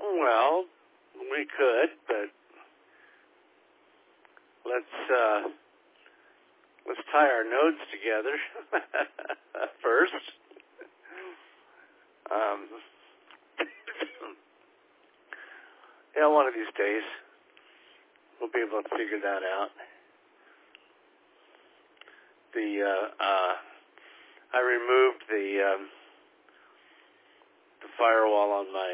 Well, we could, but let's tie our nodes together first. Yeah, one of these days we'll be able to figure that out. I removed the firewall on my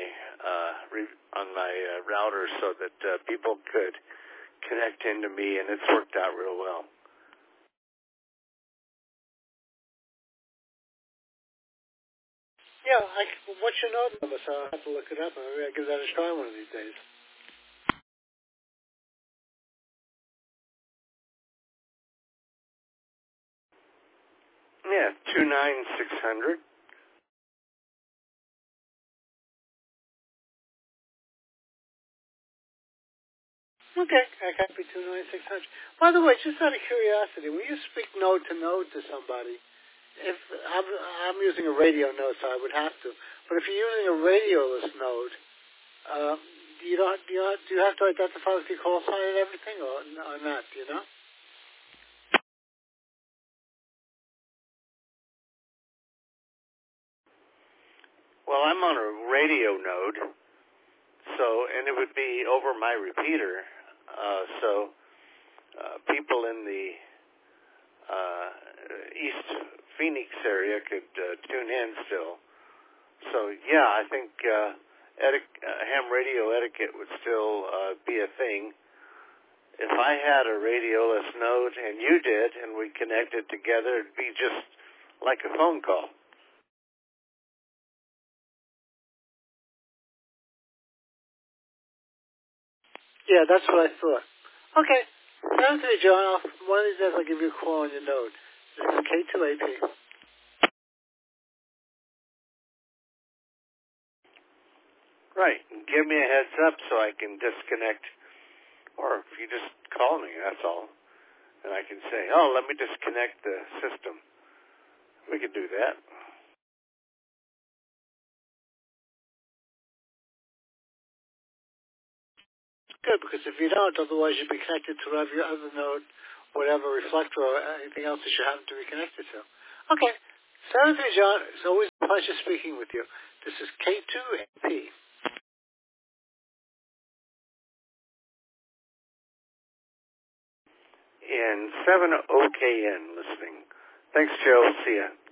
router so that people could connect into me, and it's worked out real well. Yeah, what's your node number? So I'll have to look it up. Maybe I'll give that a try one of these days. Yeah, 29600. Okay, I copy 29600. By the way, just out of curiosity, when you speak node to somebody, if I'm using a radio node, so I would have to, but if you're using a radioless node, do you have to identify with your call sign and everything, or not? Do you know? Well, I'm on a radio node, and it would be over my repeater, so people in the East Phoenix area could tune in still. So, yeah, I think ham radio etiquette would still be a thing. If I had a radioless node and you did, and we connected together, it'd be just like a phone call. Yeah, that's what I thought. Okay. Sounds to me, John. One of these days I'll give you a call on your node. This is K2AP. Right. Give me a heads up so I can disconnect. Or if you just call me, that's all. And I can say, let me disconnect the system. We could do that. Good, because if you don't, otherwise you'd be connected to whatever your other node, whatever reflector or anything else that you happen to be connected to. Okay. Sounds to me, John. It's always a pleasure speaking with you. This is K2AP. And 7OKN listening. Thanks, Joe. See ya.